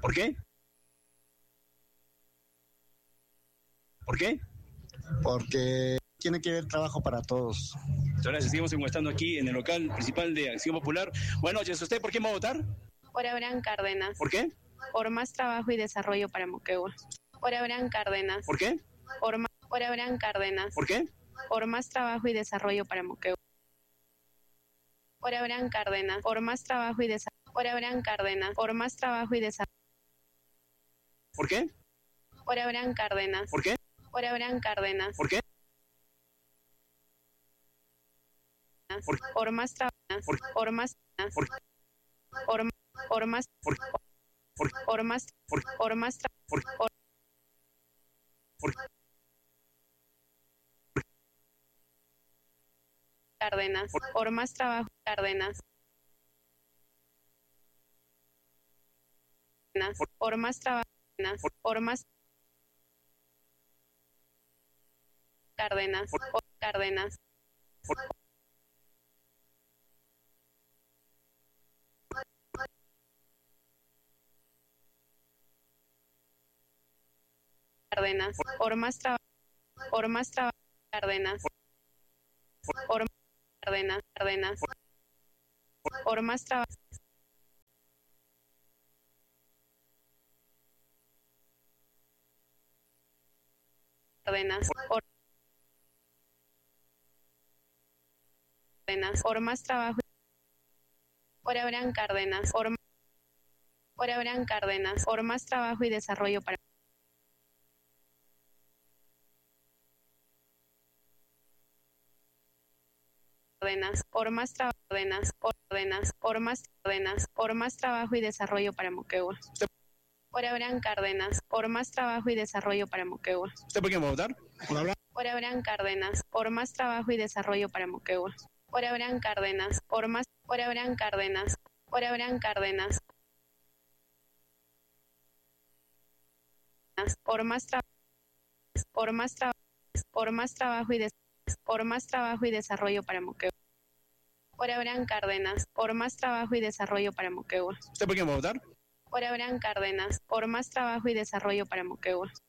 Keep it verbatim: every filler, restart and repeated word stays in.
¿Por qué? ¿Por qué? Porque tiene que haber trabajo para todos. Muchas gracias. Seguimos encuestando aquí en el local principal de Acción Popular. Buenas noches. ¿Usted por qué va a votar? Por Abraham Cárdenas. ¿Por qué? Por más trabajo y desarrollo para Moquegua. Por Abraham Cárdenas. ¿Por qué? Por, ma- por Abraham Cárdenas. ¿Por qué? Por más trabajo y desarrollo para Moquegua. Por Abraham Cárdenas. Por más trabajo y desarrollo. Por Abraham Cárdenas. Por más trabajo y desarrollo. ¿Por qué? Por Abraham Cárdenas. ¿Por qué? Por Abraham Cárdenas. ¿Por qué? Por, por más trabajo. Por- Por más. Por- Por, por más. Por- Por- Por más. Por- Por más. tra- Por- Por, Por- Cárdenas. Por más trabajo. Cárdenas. Por más trabajo. Por más. Cárdenas. Por Cárdenas. Cárdenas. Por más trabajo. Por más trabajo. Cárdenas. Por Cárdenas. Cárdenas. Por más trabajo. Cárdenas. Por Cárdenas. Por más trabajo. Por Abraham Cárdenas. Por, por Abraham Cárdenas. Por más trabajo y desarrollo para Cárdenas. Por más trabajo. Cárdenas. Por Cárdenas. Por más Cárdenas. Por más trabajo y desarrollo para Moquegua. Por Abraham Cárdenas. Por más trabajo y desarrollo para Moquegua. ¿Usted por qué va a votar? Por Abraham. Por Abraham Cárdenas. Por más trabajo y desarrollo para Moquegua. Por Abraham Cárdenas. Por más. Por Abraham Cárdenas. Por Abraham Cárdenas. Por más trabajo. Por más trabajo. Por más trabajo y des- por más trabajo y desarrollo para Moquegua. Por Abraham Cárdenas. Por más trabajo y desarrollo para Moquegua. ¿Usted por qué va a votar? Por Abraham Cárdenas. Por más trabajo y desarrollo para Moquegua.